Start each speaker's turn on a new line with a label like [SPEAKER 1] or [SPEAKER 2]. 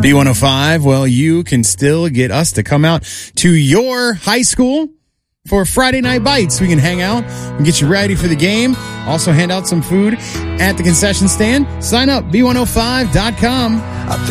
[SPEAKER 1] B105, well, you can still get us to come out to your high school for Friday Night Bites. We can hang out and get you ready for the game. Also hand out some food at the concession stand. Sign up, B105.com.